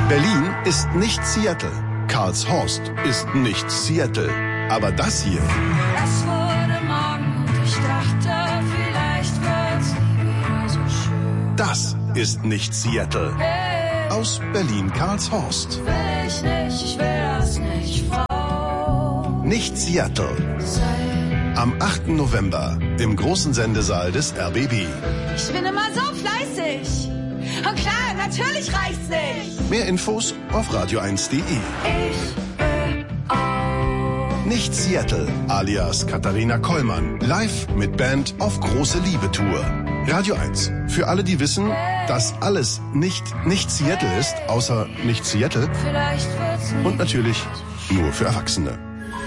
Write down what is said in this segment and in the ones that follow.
Berlin ist nicht Seattle. Karlshorst ist nicht Seattle. Aber das hier... Es wurde Morgen und ich dachte, vielleicht wird's nie wieder so schön. Das ist nicht Seattle. Hey, Aus Berlin-Karlshorst. will ich nicht, ich will das nicht, Frau. Nicht Seattle. Sein. Am 8. November im großen Sendesaal des RBB. Ich bin immer so fleißig. Und klar, natürlich reicht's nicht. Mehr Infos auf radio1.de. Ich will auch. Nicht Seattle, alias Katharina Kollmann. Live mit Band auf große Liebe-Tour. Radio 1. Für alle, die wissen, dass alles nicht Seattle ist, außer nicht Seattle. Vielleicht wird's nie. Und natürlich nur für Erwachsene.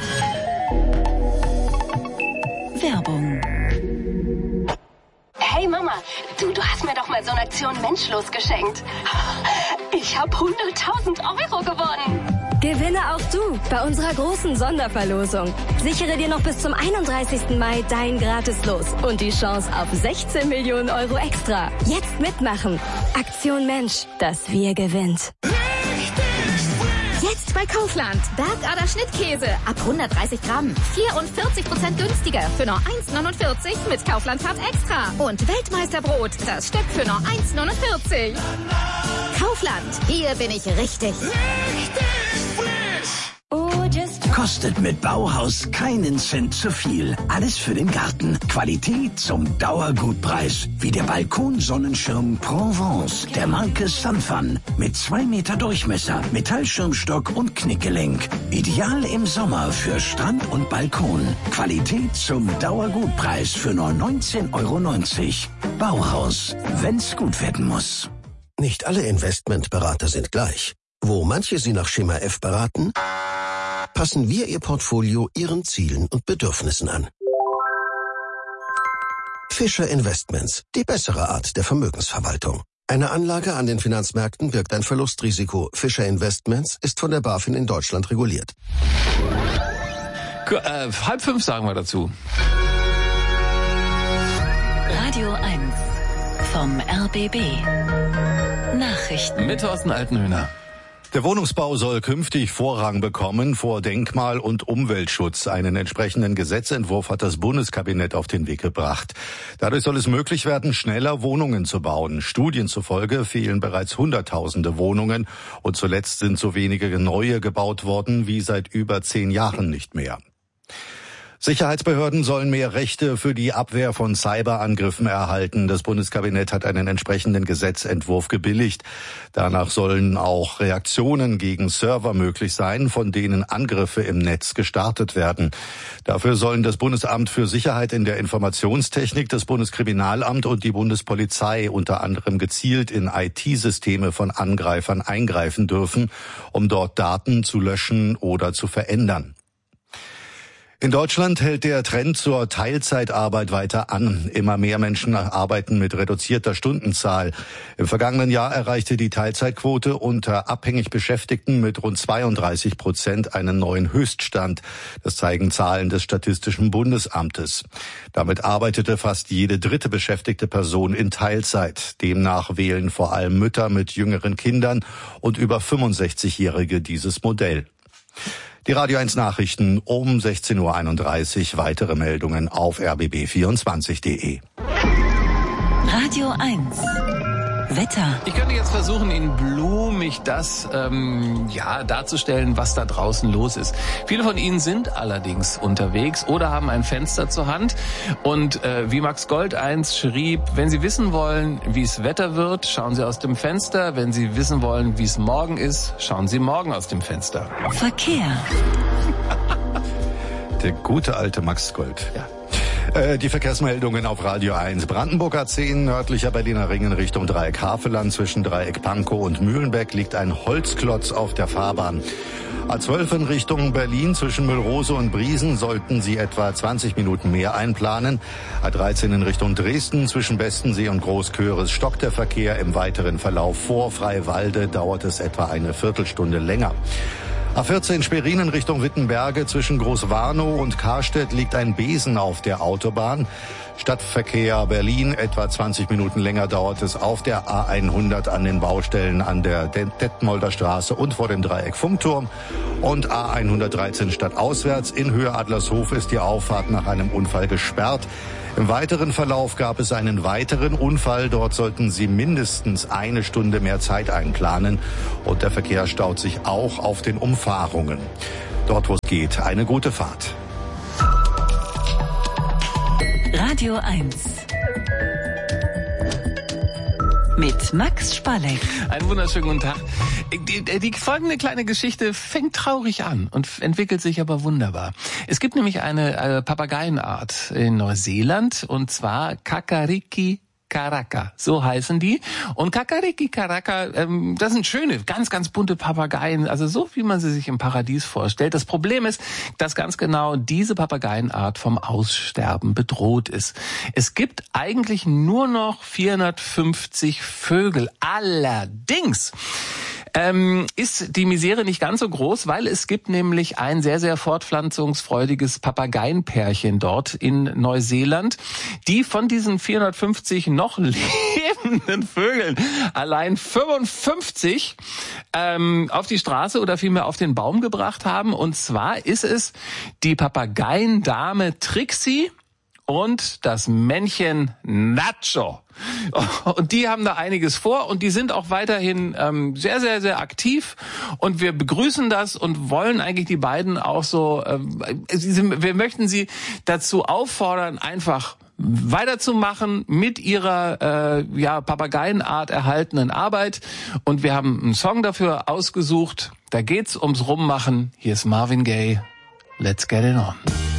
Werbung. Hey Mama, du hast mir doch mal so eine Aktion Menschlos geschenkt. Ich habe 100.000 Euro gewonnen. Gewinne auch du bei unserer großen Sonderverlosung. Sichere dir noch bis zum 31. Mai dein Gratis-Los und die Chance auf 16 Millionen Euro extra. Jetzt mitmachen. Aktion Mensch, das Wir gewinnt. Jetzt bei Kaufland. Bergader Schnittkäse. Ab 130 Gramm. 44% günstiger. Für nur 1,49 mit Kaufland Card Extra. Und Weltmeisterbrot. Das Stück für nur 1,49. Kaufland. Hier bin ich richtig. Kostet mit Bauhaus keinen Cent zu viel. Alles für den Garten. Qualität zum Dauergutpreis. Wie der Balkonsonnenschirm Provence der Marke Sunfun. Mit 2 Meter Durchmesser, Metallschirmstock und Knickgelenk. Ideal im Sommer für Strand und Balkon. Qualität zum Dauergutpreis für nur 19,90 €. Bauhaus, wenn's gut werden muss. Nicht alle Investmentberater sind gleich. Wo manche Sie nach Schema F beraten, passen wir Ihr Portfolio Ihren Zielen und Bedürfnissen an. Fischer Investments, die bessere Art der Vermögensverwaltung. Eine Anlage an den Finanzmärkten birgt ein Verlustrisiko. Fischer Investments ist von der BaFin in Deutschland reguliert. 4:30 sagen wir dazu. Radio 1 vom RBB. Nachrichten. Mit Thorsten Altenhöhner. Der Wohnungsbau soll künftig Vorrang bekommen vor Denkmal- und Umweltschutz. Einen entsprechenden Gesetzentwurf hat das Bundeskabinett auf den Weg gebracht. Dadurch soll es möglich werden, schneller Wohnungen zu bauen. Studien zufolge fehlen bereits Hunderttausende Wohnungen und zuletzt sind so wenige neue gebaut worden wie seit über 10 Jahren nicht mehr. Sicherheitsbehörden sollen mehr Rechte für die Abwehr von Cyberangriffen erhalten. Das Bundeskabinett hat einen entsprechenden Gesetzentwurf gebilligt. Danach sollen auch Reaktionen gegen Server möglich sein, von denen Angriffe im Netz gestartet werden. Dafür sollen das Bundesamt für Sicherheit in der Informationstechnik, das Bundeskriminalamt und die Bundespolizei unter anderem gezielt in IT-Systeme von Angreifern eingreifen dürfen, um dort Daten zu löschen oder zu verändern. In Deutschland hält der Trend zur Teilzeitarbeit weiter an. Immer mehr Menschen arbeiten mit reduzierter Stundenzahl. Im vergangenen Jahr erreichte die Teilzeitquote unter abhängig Beschäftigten mit rund 32% einen neuen Höchststand. Das zeigen Zahlen des Statistischen Bundesamtes. Damit arbeitete fast jede dritte beschäftigte Person in Teilzeit. Demnach wählen vor allem Mütter mit jüngeren Kindern und über 65-Jährige dieses Modell. Die Radio 1 Nachrichten um 16:31 Uhr. Weitere Meldungen auf rbb24.de. Radio 1 Wetter. Ich könnte jetzt versuchen, Ihnen blumig das darzustellen, was da draußen los ist. Viele von Ihnen sind allerdings unterwegs oder haben ein Fenster zur Hand. Und wie Max Gold einst schrieb, wenn Sie wissen wollen, wie es Wetter wird, schauen Sie aus dem Fenster. Wenn Sie wissen wollen, wie es morgen ist, schauen Sie morgen aus dem Fenster. Verkehr. Der gute alte Max Gold. Ja. Die Verkehrsmeldungen auf Radio 1. Brandenburg A10, nördlicher Berliner Ring in Richtung Dreieck Havelland. Zwischen Dreieck Pankow und Mühlenbeck liegt ein Holzklotz auf der Fahrbahn. A12 in Richtung Berlin zwischen Müllrose und Briesen sollten Sie etwa 20 Minuten mehr einplanen. A13 in Richtung Dresden zwischen Bestensee und Großköris stockt der Verkehr. Im weiteren Verlauf vor Freiwalde dauert es etwa eine Viertelstunde länger. A14 Schwerin in Richtung Wittenberge zwischen Großwarnow und Karstedt liegt ein Besen auf der Autobahn. Stadtverkehr Berlin, etwa 20 Minuten länger dauert es auf der A100 an den Baustellen an der Detmolder Straße und vor dem Dreieck Funkturm. Und A113 stadtauswärts in Höhe Adlershof ist die Auffahrt nach einem Unfall gesperrt. Im weiteren Verlauf gab es einen weiteren Unfall. Dort sollten Sie mindestens eine Stunde mehr Zeit einplanen. Und der Verkehr staut sich auch auf den Umfahrungen. Dort, wo es geht, eine gute Fahrt. Radio 1 mit Max Spalleck. Einen wunderschönen guten Tag. Die folgende kleine Geschichte fängt traurig an und entwickelt sich aber wunderbar. Es gibt nämlich eine Papageienart in Neuseeland und zwar Kakariki Karaka, so heißen die. Und Kakariki Karaka, das sind schöne, ganz, ganz bunte Papageien, also so wie man sie sich im Paradies vorstellt. Das Problem ist, dass ganz genau diese Papageienart vom Aussterben bedroht ist. Es gibt eigentlich nur noch 450 Vögel. Allerdings ist die Misere nicht ganz so groß, weil es gibt nämlich ein sehr, sehr fortpflanzungsfreudiges Papageienpärchen dort in Neuseeland, die von diesen 450 noch lebenden Vögeln allein 55 auf die Straße oder vielmehr auf den Baum gebracht haben. Und zwar ist es die Papageiendame Trixie und das Männchen Nacho. Und die haben da einiges vor und die sind auch weiterhin sehr, sehr, sehr aktiv und wir begrüßen das und wollen eigentlich die beiden auch so, wir möchten sie dazu auffordern, einfach weiterzumachen mit ihrer Papageienart erhaltenen Arbeit. Und wir haben einen Song dafür ausgesucht. Da geht's ums Rummachen. Hier ist Marvin Gaye. Let's get it on.